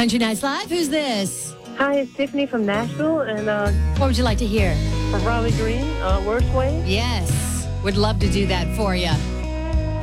Country Nights Live, who's this? Hi, it's Tiffany from Nashville, and What would you like to hear? from Raleigh Green, Worst Way. Yes, would love to do that for you.